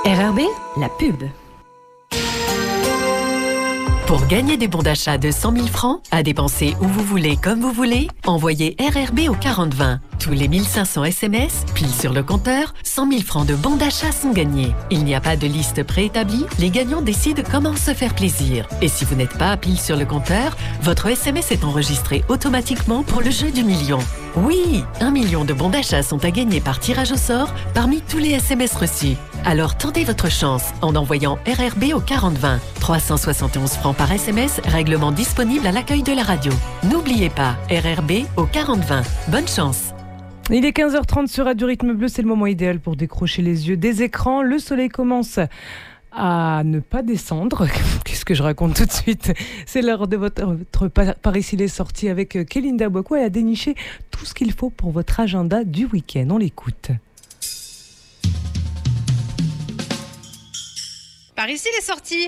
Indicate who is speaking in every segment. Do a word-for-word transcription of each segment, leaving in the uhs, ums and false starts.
Speaker 1: R R B, la pub. Pour gagner des bons d'achat de cent mille francs, à dépenser où vous voulez, comme vous voulez, envoyez R R B au quarante vingt. Tous les mille cinq cents S M S, pile sur le compteur, cent mille francs de bons d'achat sont gagnés. Il n'y a pas de liste préétablie, les gagnants décident comment se faire plaisir. Et si vous n'êtes pas pile sur le compteur, votre S M S est enregistré automatiquement pour le jeu du million. Oui, un million de bons d'achat sont à gagner par tirage au sort parmi tous les S M S reçus. Alors tentez votre chance en envoyant R R B au quarante vingt. trois cent soixante et onze francs par S M S, règlement disponible à l'accueil de la radio. N'oubliez pas, R R B au quarante vingt. Bonne chance.
Speaker 2: Il est quinze heures trente sur Radio Rythme Bleu, c'est le moment idéal pour décrocher les yeux des écrans. Le soleil commence à ne pas descendre. Qu'est-ce que je raconte tout de suite? C'est l'heure de votre, votre Par ici les sorties avec Kélinda Boako. Elle a déniché tout ce qu'il faut pour votre agenda du week-end. On l'écoute.
Speaker 3: Par ici les sorties.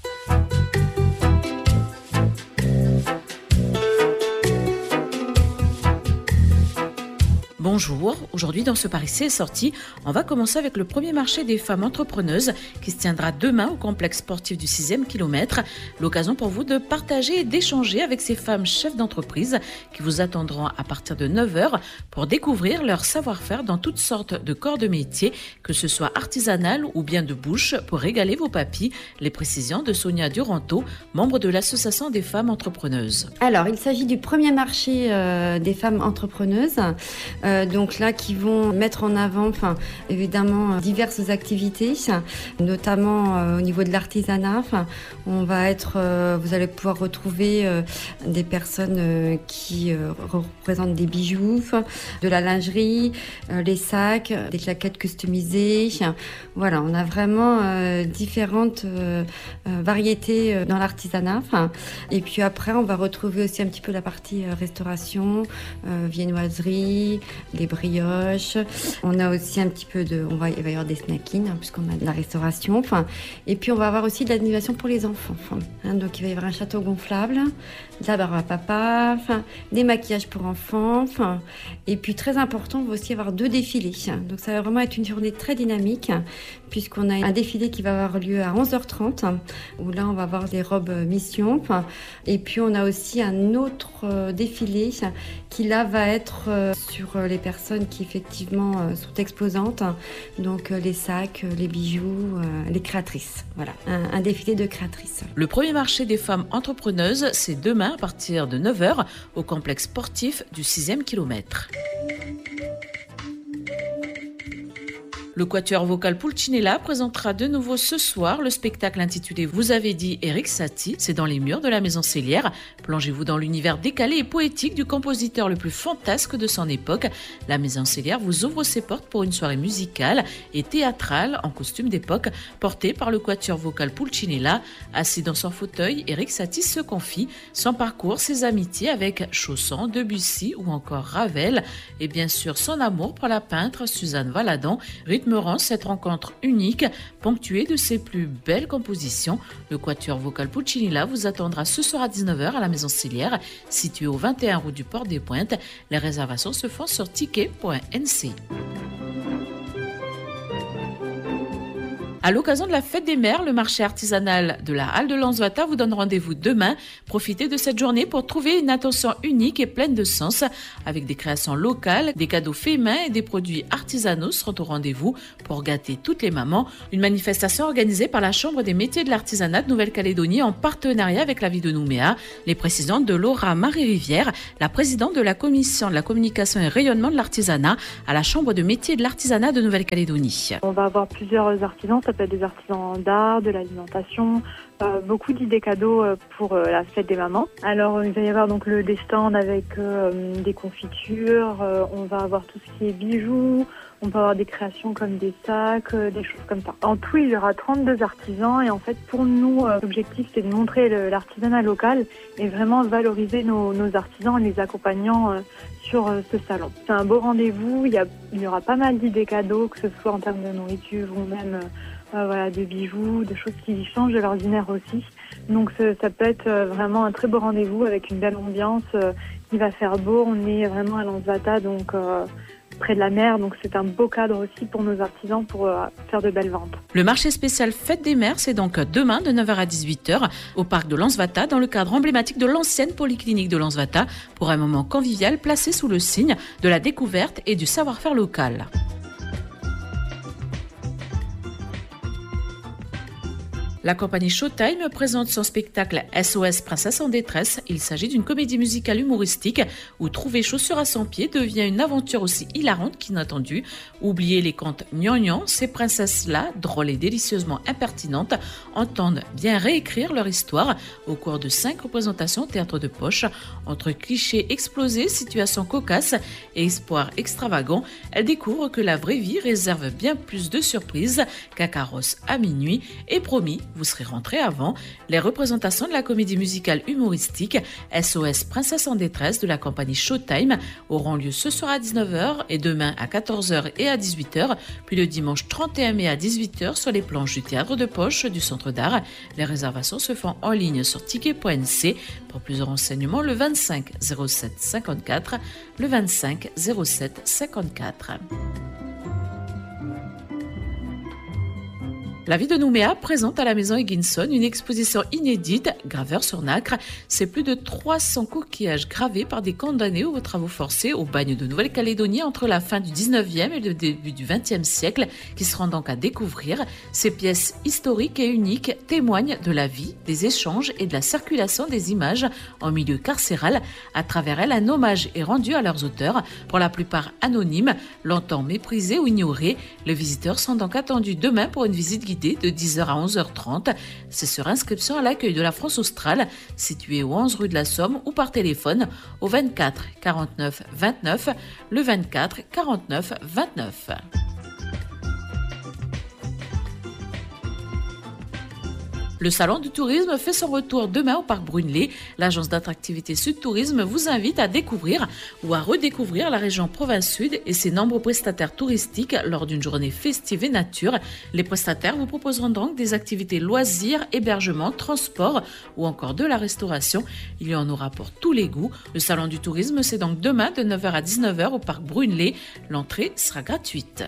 Speaker 4: Bonjour, aujourd'hui dans ce Par ici est sorti, on va commencer avec le premier marché des femmes entrepreneuses qui se tiendra demain au complexe sportif du sixième kilomètre. L'occasion pour vous de partager et d'échanger avec ces femmes chefs d'entreprise qui vous attendront à partir de neuf heures pour découvrir leur savoir-faire dans toutes sortes de corps de métier, que ce soit artisanal ou bien de bouche, pour régaler vos papilles. Les précisions de Sonia Duranto, membre de l'association des femmes entrepreneuses.
Speaker 5: Alors, il s'agit du premier marché euh, des femmes entrepreneuses. Euh, donc là, qui vont mettre en avant, enfin, évidemment, diverses activités, notamment euh, au niveau de l'artisanat. Enfin, on va être, euh, vous allez pouvoir retrouver euh, des personnes euh, qui euh, représentent des bijoux, de la lingerie, euh, les sacs, des claquettes customisées. Voilà, on a vraiment euh, différentes euh, euh, variétés euh, dans l'artisanat. Enfin, et puis après, on va retrouver aussi un petit peu la partie euh, restauration, euh, viennoiserie, des brioches. On a aussi un petit peu de, on va, il va y avoir des snackings hein, puisqu'on a de la restauration. Enfin, et puis on va avoir aussi de l'animation pour les enfants. Enfin, hein, donc il va y avoir un château gonflable, de la barbe à papa, enfin, des maquillages pour enfants. Enfin, et puis très important, on va aussi avoir deux défilés. Donc ça va vraiment être une journée très dynamique puisqu'on a un défilé qui va avoir lieu à onze heures trente où là on va avoir des robes mission. Enfin, et puis on a aussi un autre défilé qui là va être sur les personnes qui effectivement sont exposantes, donc les sacs, les bijoux, les créatrices. Voilà, un, un défilé de créatrices.
Speaker 4: Le premier marché des femmes entrepreneuses, c'est demain à partir de neuf heures au complexe sportif du sixième kilomètre. Le quatuor vocal Pulcinella présentera de nouveau ce soir le spectacle intitulé Vous avez dit Erik Satie. C'est dans les murs de la Maison Cellière. Plongez-vous dans l'univers décalé et poétique du compositeur le plus fantasque de son époque. La Maison Cellière vous ouvre ses portes pour une soirée musicale et théâtrale en costume d'époque, portée par le quatuor vocal Pulcinella. Assis dans son fauteuil, Erik Satie se confie son parcours, ses amitiés avec Chausson, Debussy ou encore Ravel, et bien sûr son amour pour la peintre Suzanne Valadon. Rythmeront cette rencontre unique, ponctuée de ses plus belles compositions. Le quatuor vocal Pulcinella vous attendra ce soir à dix-neuf heures à la Maison Cellière, située au vingt et un rue du Port des Pointes. Les réservations se font sur ticket point n c. À l'occasion de la fête des mères, le marché artisanal de la Halle de Lanzouata vous donne rendez-vous demain. Profitez de cette journée pour trouver une attention unique et pleine de sens. Avec des créations locales, des cadeaux faits main et des produits artisanaux seront au rendez-vous pour gâter toutes les mamans. Une manifestation organisée par la Chambre des métiers de l'artisanat de Nouvelle-Calédonie en partenariat avec la ville de Nouméa. Les précisions de Laura Marie-Rivière, la présidente de la commission de la communication et rayonnement de l'artisanat à la Chambre de métiers de l'artisanat de Nouvelle-Calédonie.
Speaker 6: On va avoir plusieurs artisans. Ça peut être des artisans d'art, de l'alimentation, euh, beaucoup d'idées cadeaux pour euh, la fête des mamans. Alors il va y avoir donc le des stands avec euh, des confitures, euh, on va avoir tout ce qui est bijoux, on peut avoir des créations comme des sacs, euh, des choses comme ça. En tout, il y aura trente-deux artisans et en fait pour nous, euh, l'objectif c'est de montrer le, l'artisanat local et vraiment valoriser nos, nos artisans en les accompagnant euh, sur euh, ce salon. C'est un beau rendez-vous, il y, a, il y aura pas mal d'idées cadeaux, que ce soit en termes de nourriture ou même euh, Euh, voilà, de bijoux, de choses qui changent de l'ordinaire aussi. Donc ça, ça peut être euh, vraiment un très beau rendez-vous avec une belle ambiance. Euh, il va faire beau, on est vraiment à Lanzouata, donc euh, près de la mer, donc c'est un beau cadre aussi pour nos artisans pour euh, faire de belles ventes.
Speaker 4: Le marché spécial Fête des Mères, c'est donc demain de neuf heures à dix-huit heures au parc de Lansvata, dans le cadre emblématique de l'ancienne polyclinique de Lansvata, pour un moment convivial placé sous le signe de la découverte et du savoir-faire local. La compagnie Showtime présente son spectacle S O S Princesse en détresse. Il s'agit d'une comédie musicale humoristique où trouver chaussure à son pied devient une aventure aussi hilarante qu'inattendue. Oubliez les contes gnangnang, ces princesses-là, drôles et délicieusement impertinentes, entendent bien réécrire leur histoire au cours de cinq représentations au théâtre de poche. Entre clichés explosés, situations cocasses et espoirs extravagants, elles découvrent que la vraie vie réserve bien plus de surprises qu'un carrosse à minuit et promis, vous serez rentré avant. Les représentations de la comédie musicale humoristique S O S Princesse en détresse de la compagnie Showtime auront lieu ce soir à dix-neuf heures et demain à quatorze heures et à dix-huit heures, puis le dimanche trente et un mai à dix-huit heures sur les planches du théâtre de poche du Centre d'Art. Les réservations se font en ligne sur ticket point n c. Pour plus de renseignements, le vingt-cinq zéro sept cinquante-quatre, le vingt-cinq zéro sept cinquante-quatre. La vie de Nouméa présente à la maison Higginson une exposition inédite, graveur sur nacre. C'est plus de trois cents coquillages gravés par des condamnés aux travaux forcés au bagne de Nouvelle-Calédonie entre la fin du dix-neuvième et le début du vingtième siècle, qui seront donc à découvrir. Ces pièces historiques et uniques témoignent de la vie, des échanges et de la circulation des images en milieu carcéral. À travers elles, un hommage est rendu à leurs auteurs, pour la plupart anonymes, longtemps méprisés ou ignorés. Les visiteurs sont donc attendus demain pour une visite guidée de dix heures à onze heures trente. C'est sur inscription à l'accueil de la France australe, située au onze rue de la Somme, ou par téléphone au vingt-quatre quarante-neuf vingt-neuf, le vingt-quatre quarante-neuf vingt-neuf. Le salon du tourisme fait son retour demain au parc Brunelé. L'agence d'attractivité Sud Tourisme vous invite à découvrir ou à redécouvrir la région Province Sud et ses nombreux prestataires touristiques lors d'une journée festive et nature. Les prestataires vous proposeront donc des activités loisirs, hébergement, transport ou encore de la restauration. Il y en aura pour tous les goûts. Le salon du tourisme, c'est donc demain de neuf heures à dix-neuf heures au parc Brunelé. L'entrée sera gratuite.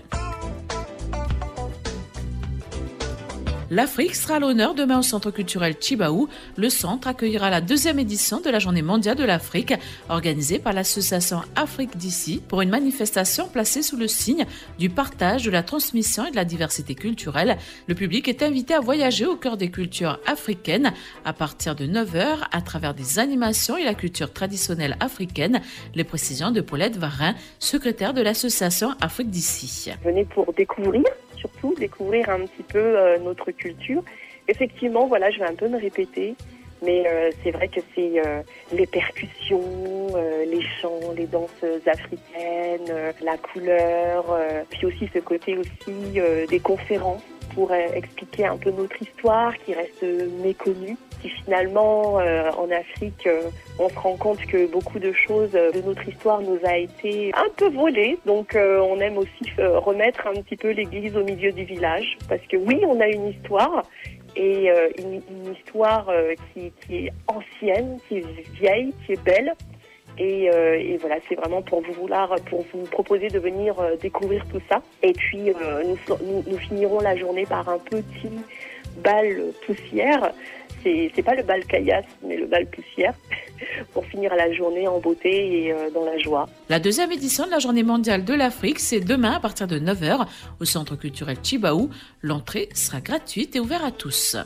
Speaker 4: L'Afrique sera à l'honneur demain au Centre culturel Chibaou. Le centre accueillera la deuxième édition de la Journée mondiale de l'Afrique, organisée par l'association Afrique d'ici, pour une manifestation placée sous le signe du partage, de la transmission et de la diversité culturelle. Le public est invité à voyager au cœur des cultures africaines à partir de neuf heures à travers des animations et la culture traditionnelle africaine. Les précisions de Paulette Varin, secrétaire de l'association Afrique d'ici.
Speaker 3: Venez pour découvrir. Surtout découvrir un petit peu euh, notre culture. Effectivement, voilà, je vais un peu me répéter, mais euh, c'est vrai que c'est euh, les percussions, euh, les chants, les danses africaines, euh, la couleur, euh, puis aussi ce côté aussi euh, des conférences pour euh, expliquer un peu notre histoire qui reste méconnue. Si finalement, euh, en Afrique, euh, on se rend compte que beaucoup de choses de notre histoire nous a été un peu volées. Donc, euh, on aime aussi euh, remettre un petit peu l'église au milieu du village. Parce que oui, on a une histoire, et euh, une, une histoire euh, qui, qui est ancienne, qui est vieille, qui est belle. Et, euh, et voilà, c'est vraiment pour vous vouloir, pour vous proposer de venir euh, découvrir tout ça. Et puis, euh, nous, nous, nous finirons la journée par un petit bal poussière. C'est, c'est pas le bal caillasse, mais le bal poussière, pour finir la journée en beauté et euh, dans la joie.
Speaker 4: La deuxième édition de la Journée mondiale de l'Afrique, c'est demain à partir de neuf heures au Centre culturel Chibaou. L'entrée sera gratuite et ouverte à tous.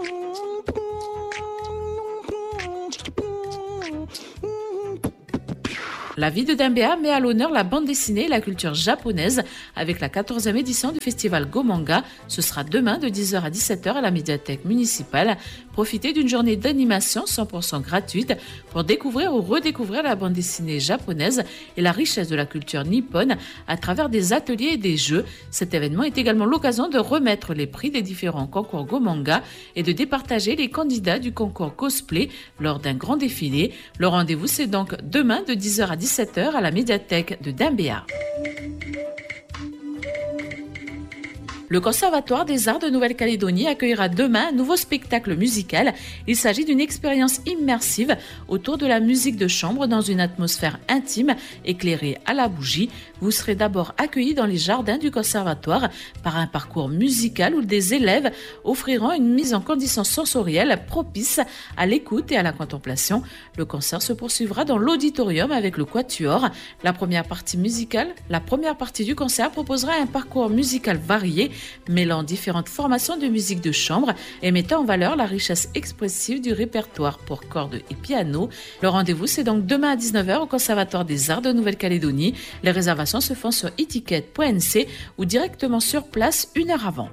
Speaker 4: La vie de Dambéa met à l'honneur la bande dessinée et la culture japonaise avec la quatorzième édition du festival Gomanga. Ce sera demain de dix heures à dix-sept heures à la médiathèque municipale. Profitez d'une journée d'animation cent pour cent gratuite pour découvrir ou redécouvrir la bande dessinée japonaise et la richesse de la culture nippone à travers des ateliers et des jeux. Cet événement est également l'occasion de remettre les prix des différents concours Gomanga et de départager les candidats du concours cosplay lors d'un grand défilé. Le rendez-vous, c'est donc demain de dix heures à dix-sept heures à la médiathèque de Dambéa. Le Conservatoire des Arts de Nouvelle-Calédonie accueillera demain un nouveau spectacle musical. Il s'agit d'une expérience immersive autour de la musique de chambre dans une atmosphère intime, éclairée à la bougie. Vous serez d'abord accueillis dans les jardins du Conservatoire par un parcours musical où des élèves offriront une mise en condition sensorielle propice à l'écoute et à la contemplation. Le concert se poursuivra dans l'auditorium avec le Quatuor. La première partie musicale, la première partie du concert proposera un parcours musical varié, mêlant différentes formations de musique de chambre et mettant en valeur la richesse expressive du répertoire pour cordes et piano. Le rendez-vous, c'est donc demain à dix-neuf heures au Conservatoire des Arts de Nouvelle-Calédonie. Les réservations se font sur e ticket point n c ou directement sur place une heure avant.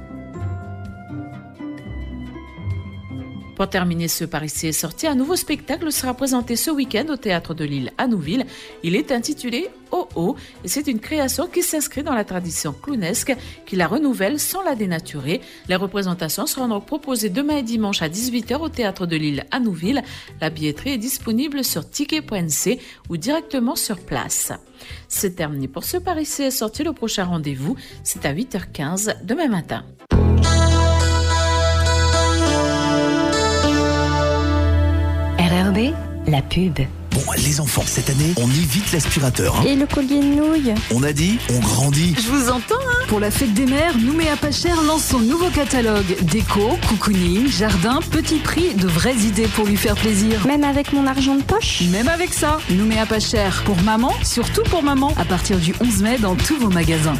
Speaker 4: Pour terminer ce Par ici est sorti, un nouveau spectacle sera présenté ce week-end au Théâtre de l'Île à Nouville. Il est intitulé Oh Oh et c'est une création qui s'inscrit dans la tradition clownesque, qui la renouvelle sans la dénaturer. Les représentations seront donc proposées demain et dimanche à dix-huit heures au Théâtre de l'Île à Nouville. La billetterie est disponible sur ticket point n c ou directement sur place. C'est terminé pour ce Par ici est sorti. Le prochain rendez-vous, c'est à huit heures quinze demain matin.
Speaker 1: R R B, la pub.
Speaker 7: Bon, les enfants, cette année, on évite l'aspirateur. Hein.
Speaker 8: Et le collier de nouilles.
Speaker 7: On a dit, on grandit.
Speaker 9: Je vous entends, hein. Pour la fête des mères, Nouméa Pas Cher lance son nouveau catalogue. Déco, cocooning, jardin, petit prix, de vraies idées pour lui faire plaisir.
Speaker 8: Même avec mon argent de poche.
Speaker 9: Même avec ça, Nouméa Pas Cher. Pour maman, surtout pour maman. À partir du onze mai dans tous vos magasins.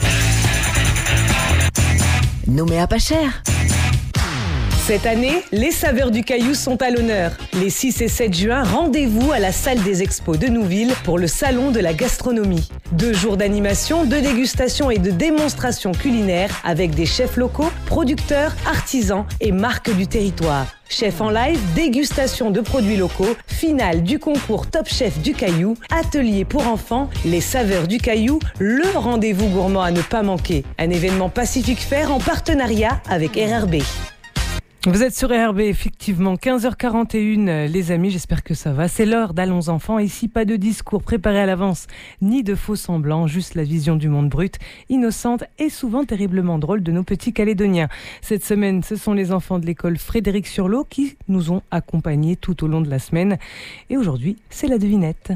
Speaker 1: Nouméa Pas Cher.
Speaker 2: Cette année, les saveurs du Caillou sont à l'honneur. Les six et sept juin, rendez-vous à la salle des expos de Nouville pour le salon de la gastronomie. Deux jours d'animation, de dégustation et de démonstration culinaire avec des chefs locaux, producteurs, artisans et marques du territoire. Chef en live, dégustation de produits locaux, finale du concours Top Chef du Caillou, atelier pour enfants, les saveurs du Caillou, le rendez-vous gourmand à ne pas manquer. Un événement Pacific Fair en partenariat avec R R B. Vous êtes sur R R B, effectivement, quinze heures quarante et une, les amis, j'espère que ça va. C'est l'heure d'Allons enfants. Ici, pas de discours préparé à l'avance, ni de faux semblants, juste la vision du monde brut, innocente et souvent terriblement drôle de nos petits Calédoniens. Cette semaine, ce sont les enfants de l'école Frédéric-Surlot qui nous ont accompagnés tout au long de la semaine. Et aujourd'hui, c'est la devinette.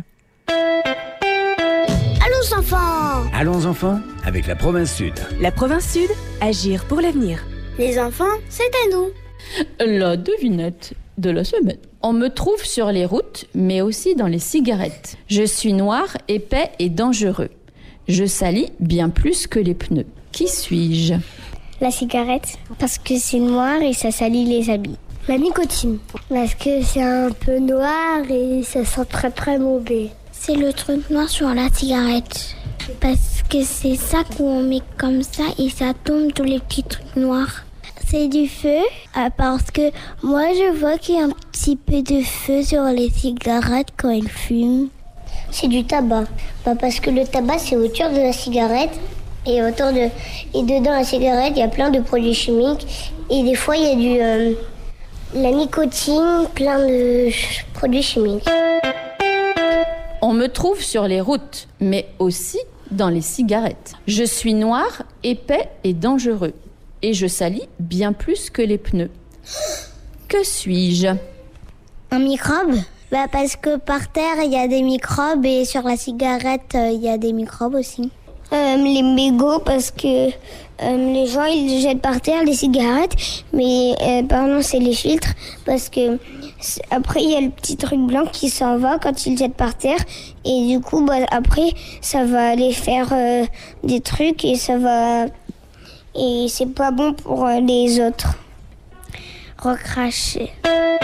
Speaker 10: Allons enfants!
Speaker 11: Allons enfants, avec la province Sud.
Speaker 12: La province Sud, agir pour l'avenir.
Speaker 10: Les enfants, c'est à nous.
Speaker 13: La devinette de la semaine. On me trouve sur les routes, mais aussi dans les cigarettes. Je suis noir, épais et dangereux. Je salis bien plus que les pneus. Qui suis-je ?
Speaker 10: La cigarette, parce que c'est noir et ça salit les habits. La nicotine, parce que c'est un peu noir et ça sent très très mauvais. C'est le truc noir sur la cigarette. Parce que c'est ça qu'on met comme ça et ça tombe tous les petits trucs noirs. C'est du feu, parce que moi je vois qu'il y a un petit peu de feu sur les cigarettes quand ils fument. C'est du tabac, bah parce que le tabac c'est autour de la cigarette et autour de et dedans la cigarette il y a plein de produits chimiques et des fois il y a du euh, la nicotine, plein de produits chimiques.
Speaker 13: On me trouve sur les routes, mais aussi dans les cigarettes. Je suis noir, épais et dangereux. Et je salis bien plus que les pneus. Que suis-je ?
Speaker 10: Un microbe ? Bah parce que par terre, il y a des microbes et sur la cigarette, il euh, y a des microbes aussi. Euh, les mégots, parce que euh, les gens, ils jettent par terre les cigarettes. Mais euh, pardon, c'est les filtres. Parce que après, il y a le petit truc blanc qui s'en va quand ils jettent par terre. Et du coup, bah, après, ça va aller faire euh, des trucs et ça va... Et c'est pas bon pour les autres. Recracher.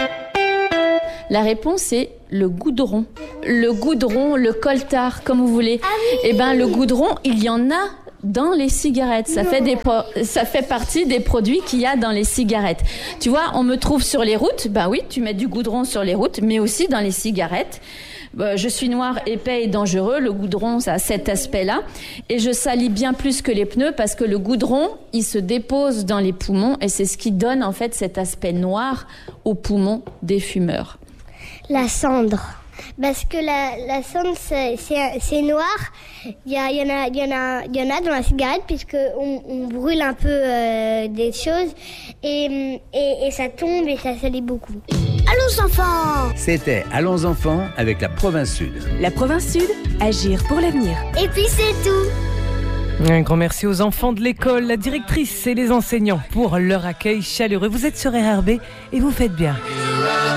Speaker 13: La réponse est le goudron. Le goudron, le coltard, comme vous voulez. Ah oui. Eh ben, le goudron, il y en a dans les cigarettes. Ça fait, des pro- ça fait partie des produits qu'il y a dans les cigarettes. Tu vois, on me trouve sur les routes. Ben oui, tu mets du goudron sur les routes, mais aussi dans les cigarettes. Je suis noir, épais et dangereux. Le goudron, ça a cet aspect-là. Et je salis bien plus que les pneus parce que le goudron, il se dépose dans les poumons et c'est ce qui donne en fait cet aspect noir aux poumons des fumeurs.
Speaker 10: La cendre. Parce que la, la cendre, c'est, c'est, c'est noir. Il y, a, il, y en a, il, y en a, il y en a dans la cigarette, puisqu'on on brûle un peu euh, des choses. Et, et, et ça tombe et ça salit beaucoup. Allons enfants!
Speaker 11: C'était Allons enfants avec la Province Sud.
Speaker 12: La Province Sud, agir pour l'avenir.
Speaker 10: Et puis c'est tout!
Speaker 2: Un grand merci aux enfants de l'école, la directrice et les enseignants pour leur accueil chaleureux. Vous êtes sur R R B et vous faites bien.